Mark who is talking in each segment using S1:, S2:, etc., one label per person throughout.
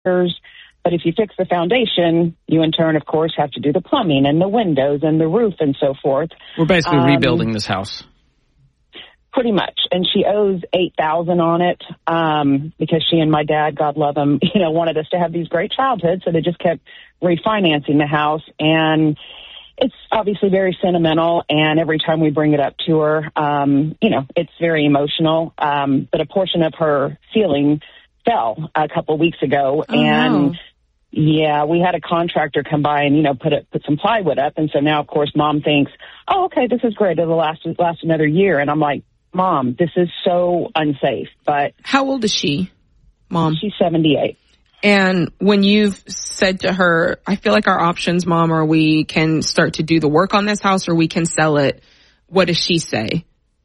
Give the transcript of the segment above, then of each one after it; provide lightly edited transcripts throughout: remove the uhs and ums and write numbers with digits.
S1: But if you fix the foundation, you in turn, of course, have to do the plumbing and the windows and the roof and so forth.
S2: We're basically rebuilding this house.
S1: Pretty much. And she owes $8,000 on it because she and my dad, God love them, wanted us to have these great childhoods. So they just kept refinancing the house. And it's obviously very sentimental. And every time we bring it up to her, it's very emotional. But a portion of her ceiling fell a couple of weeks ago.
S3: No.
S1: Yeah, we had a contractor come by and, put some plywood up. And so now, of course, Mom thinks, oh, okay, this is great. It'll last another year. And I'm like, Mom, this is so unsafe. But
S3: how old is she, Mom?
S1: She's 78.
S3: And when you've said to her, I feel like our options, Mom, are we can start to do the work on this house or we can sell it, what does she say?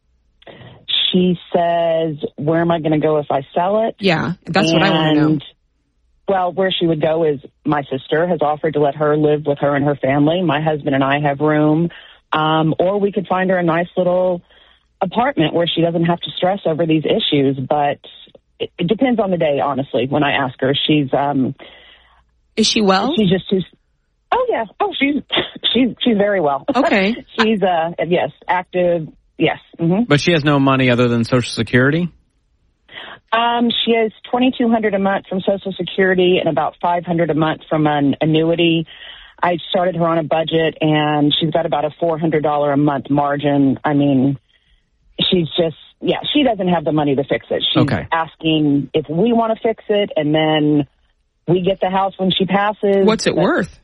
S1: She says, where am I going to go if I sell it?
S3: Yeah, that's what I want to know.
S1: Well, where she would go is my sister has offered to let her live with her and her family. My husband and I have room. Or we could find her a nice little apartment where she doesn't have to stress over these issues. But it depends on the day, honestly, when I ask her.
S3: Is she well?
S1: She's just too... Oh, yeah. Oh, she's very well.
S3: Okay.
S1: She's, yes, active. Yes. Mm-hmm.
S2: But she has no money other than Social Security?
S1: She has $2,200 a month from Social Security and about $500 a month from an annuity. I started her on a budget, and she's got about a $400 a month margin. I mean, she's just, she doesn't have the money to fix it. She's asking if we want to fix it, and then we get the house when she passes.
S3: What's it worth?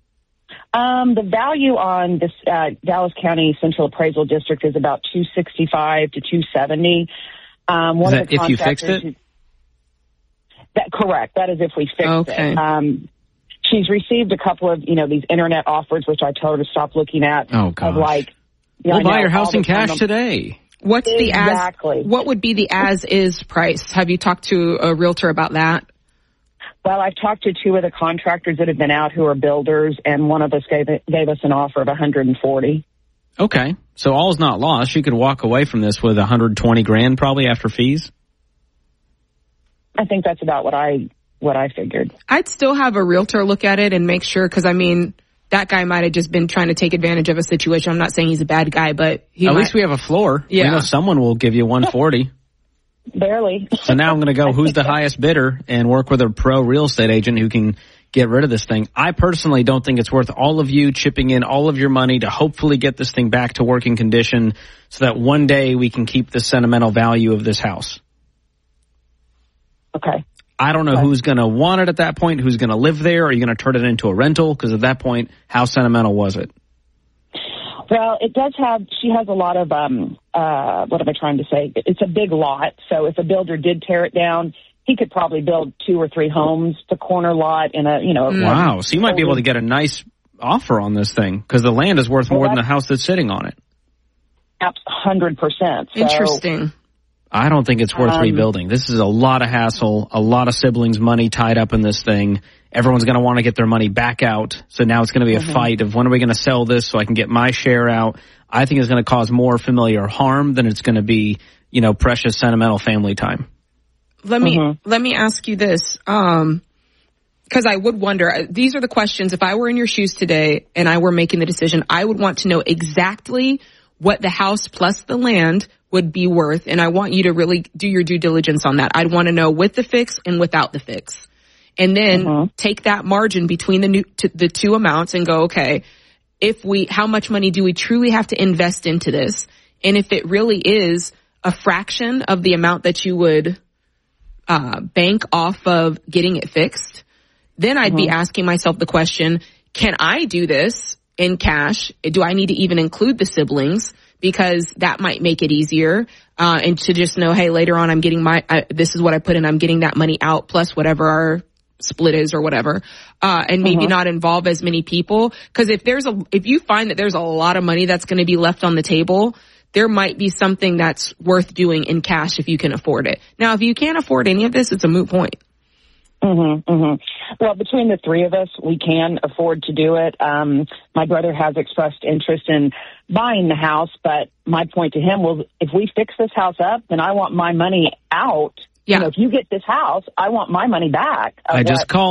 S1: The value on this Dallas County Central Appraisal District is about $265 to $270.
S2: Is that if you fixed it?
S1: Correct. That is if we fixed it. She's received a couple of, these internet offers, which I told her to stop looking at.
S2: Oh, gosh.
S1: Of like,
S2: we'll buy your house in cash today.
S3: What's what would be the as-is price? Have you talked to a realtor about that?
S1: Well, I've talked to two of the contractors that have been out who are builders, and one of us gave us an offer of $140,000.
S2: Okay, so all is not lost. She could walk away from this with $120,000 probably after fees.
S1: I think that's about what I figured.
S3: I'd still have a realtor look at it and make sure, because I mean, that guy might have just been trying to take advantage of a situation. I'm not saying he's a bad guy, but
S2: at least we have a floor.
S3: Yeah,
S2: we know someone will give you $140,000.
S1: Barely.
S2: So now I'm going to go, who's the highest bidder, and work with a pro real estate agent who can get rid of this thing. I personally don't think it's worth all of you chipping in all of your money to hopefully get this thing back to working condition so that one day we can keep the sentimental value of this house.
S1: Okay.
S2: I don't know who's going to want it at that point, who's going to live there. Are you going to turn it into a rental? Because at that point, how sentimental was it?
S1: Well, it does have, she has a lot of, what am I trying to say? It's a big lot. So if a builder did tear it down, he could probably build 2 or 3 homes, the corner lot in a,
S2: Wow. So you might be able to get a nice offer on this thing because the land is worth more than the house that's sitting on it.
S1: 100%. So,
S3: interesting.
S2: I don't think it's worth rebuilding. This is a lot of hassle, a lot of siblings' money tied up in this thing. Everyone's going to want to get their money back out. So now it's going to be a fight of when are we going to sell this so I can get my share out. I think it's going to cause more familiar harm than it's going to be, precious sentimental family time.
S3: Let me ask you this, because I would wonder, these are the questions, if I were in your shoes today and I were making the decision, I would want to know exactly what the house plus the land would be worth, and I want you to really do your due diligence on that. I'd want to know with the fix and without the fix. And then take that margin between the two amounts and go, okay, how much money do we truly have to invest into this? And if it really is a fraction of the amount that you would bank off of getting it fixed, then I'd be asking myself the question, can I do this in cash? Do I need to even include the siblings? Because that might make it easier. And to just know, hey, later on I'm getting this is what I put in, I'm getting that money out plus whatever our split is or whatever. And maybe not involve as many people. Cause if you find that there's a lot of money that's going to be left on the table, there might be something that's worth doing in cash if you can afford it. Now, if you can't afford any of this, it's a moot point.
S1: Well, between the three of us, we can afford to do it. My brother has expressed interest in buying the house, but my point to him was, if we fix this house up, then I want my money out.
S3: Yeah.
S1: If you get this house, I want my money back.
S2: I just called.